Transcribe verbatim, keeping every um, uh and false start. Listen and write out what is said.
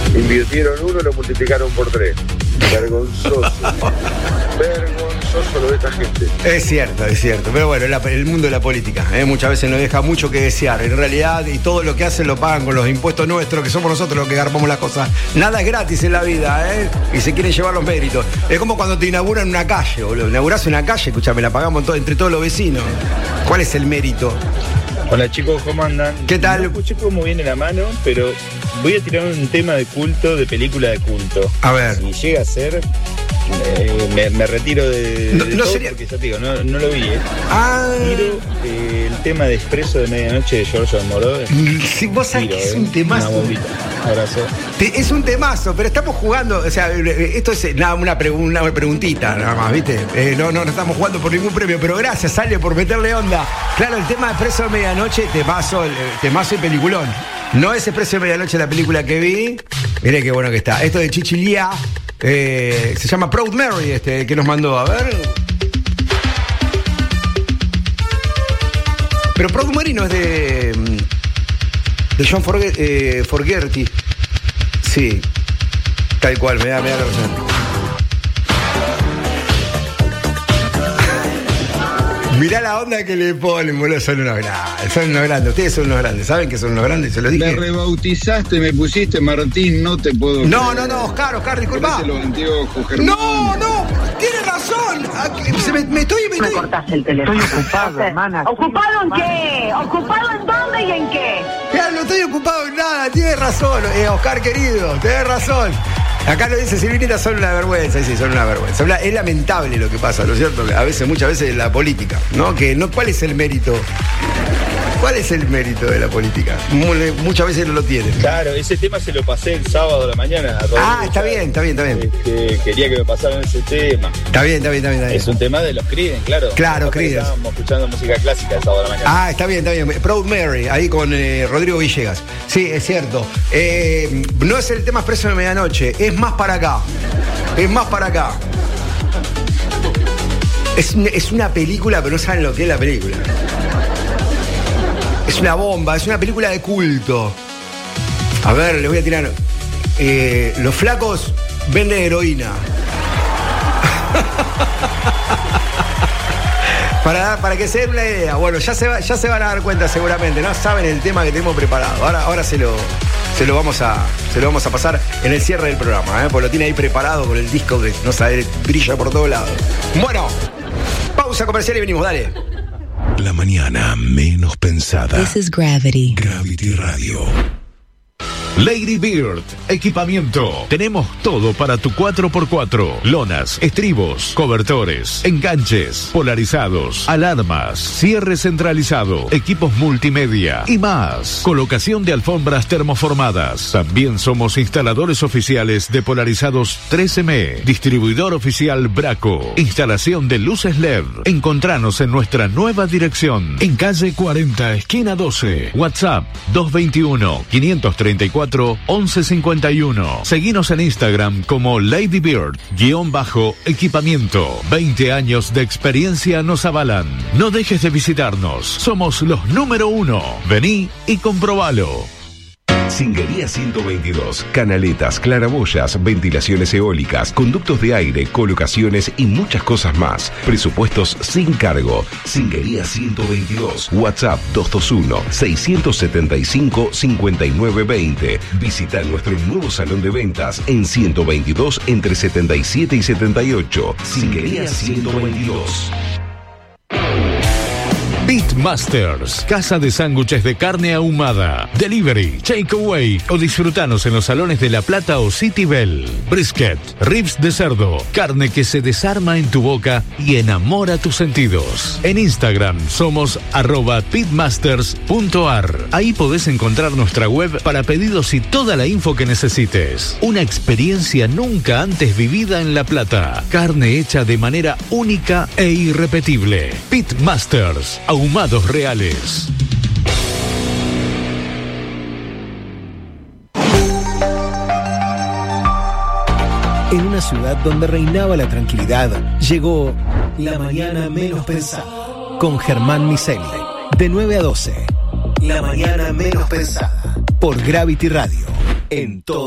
Invirtieron uno y lo multiplicaron por tres. Vergonzoso. Vergonzoso lo de esta gente. Es cierto, es cierto. Pero bueno, la, el mundo de la política, ¿eh? muchas veces nos deja mucho que desear. En realidad, y todo lo que hacen lo pagan con los impuestos nuestros, que somos nosotros los que garpamos las cosas. Nada es gratis en la vida, ¿eh? Y se quieren llevar los méritos. Es como cuando te inauguran una calle, boludo. Inaugurás una calle, escúchame, la pagamos todo, entre todos los vecinos. ¿Cuál es el mérito? Hola chicos, ¿cómo andan? ¿Qué tal? No escuché cómo viene la mano, pero voy a tirar un tema de culto, de película de culto. A ver. Si llega a ser, eh, me, me retiro de, no, de no todo sería... porque ya te digo, no, no lo vi. ¿eh? Ah. Tiro eh, el tema de Expreso de Medianoche de Giorgio Moroder. Sí, vos sabés que es un eh, temazo. Una bombita. Abrazo. Te, es un temazo, pero estamos jugando, o sea, esto es nada, una, pregu- una preguntita nada más, ¿viste? Eh, no, no, no estamos jugando por ningún premio, pero gracias, Ale, por meterle onda. Claro, el tema de Expreso de Medianoche, temazo, temazo y peliculón. No es Expreso de Medianoche la película que vi. Mirá qué bueno que está. Esto de Chichilía, eh, se llama Proud Mary, este, que nos mandó, a ver. Pero Proud Mary no es de... de John Forge- eh, Fogerty. Sí, tal cual, me da, me da la razón. Mirá la onda que le ponen, boludo, son unos grandes, son unos grandes, ustedes son unos grandes, ¿saben que son unos grandes? Se lo dije. Me rebautizaste, me pusiste Martín, no te puedo No, creer. no, no, Oscar, Oscar, disculpa. Los anteojos, Germán. No, no, tienes razón. Aquí, se me, me estoy... Me, Me estoy... cortaste el teléfono. Estoy ocupado, hermana. ¿Ocupado en qué? ¿Ocupado en dónde y en qué? Ya, no estoy ocupado en nada, tienes razón, eh, Oscar querido, tienes razón. Acá lo dice Silvinita, son una vergüenza, sí, son una vergüenza. Es lamentable lo que pasa, ¿no es cierto? A veces, muchas veces la política, ¿no? Que no, ¿cuál es el mérito? ¿Cuál es el mérito de la política? Muchas veces no lo tienen. Claro, ese tema se lo pasé el sábado a la mañana. A ah, está bien, está bien, está bien. Este, quería que me pasaran ese tema. Está bien, está bien, está bien. Está bien. Es un tema de los Creedence, claro. Claro, Creedence. Estábamos escuchando música clásica el sábado a la mañana. Ah, está bien, está bien. Proud Mary, ahí con eh, Rodrigo Villegas. Sí, es cierto. Eh, no es el tema Expreso de Medianoche, es más para acá. Es más para acá. Es, es una película, pero no saben lo que es la película. Es una bomba, es una película de culto. A ver, le voy a tirar. Eh, los flacos venden heroína. Para, para que se den una idea. Bueno, ya se, va, ya se van a dar cuenta seguramente, ¿no? Saben el tema que tenemos preparado. Ahora, ahora se lo, se lo vamos a, se lo vamos a pasar en el cierre del programa, ¿eh? Porque lo tiene ahí preparado con el disco que no sabe, brilla por todos lados. Bueno, pausa comercial y venimos, dale. La mañana menos pensada. This is Gravity. Gravity Radio. Lady Bird, equipamiento. Tenemos todo para tu cuatro por cuatro. Lonas, estribos, cobertores, enganches, polarizados, alarmas, cierre centralizado, equipos multimedia y más. Colocación de alfombras termoformadas. También somos instaladores oficiales de polarizados tres eme. Distribuidor oficial Braco. Instalación de luces L E D. Encontranos en nuestra nueva dirección. En calle cuarenta, esquina doce. WhatsApp dos veintiuno, quinientos treinta y cuatro, once cincuenta y uno. Seguinos en Instagram como Lady Bird, guión bajo, equipamiento. veinte años de experiencia nos avalan. No dejes de visitarnos. Somos los número uno. Vení y comprobalo. Singuería ciento veintidós. Canaletas, claraboyas, ventilaciones eólicas, conductos de aire, colocaciones y muchas cosas más. Presupuestos sin cargo. Singuería ciento veintidós. WhatsApp dos dos uno, seis siete cinco, cinco nueve dos cero. Visita nuestro nuevo salón de ventas en ciento veintidós entre setenta y siete y setenta y ocho. Singuería ciento veintidós. Beatmasters, casa de sándwiches de carne ahumada, delivery, takeaway o disfrutanos en los salones de La Plata o City Bell. Brisket, ribs de cerdo, carne que se desarma en tu boca y enamora tus sentidos. En Instagram somos arroba pitmasters punto ar. Ahí podés encontrar nuestra web para pedidos y toda la info que necesites. Una experiencia nunca antes vivida en La Plata. Carne hecha de manera única e irrepetible. Pitmasters, ahumados reales. En una ciudad donde reinaba la tranquilidad, llegó La Mañana Menos Pensada con Germán Miseli. De nueve a doce. La Mañana Menos Pensada por Gravity Radio. En todo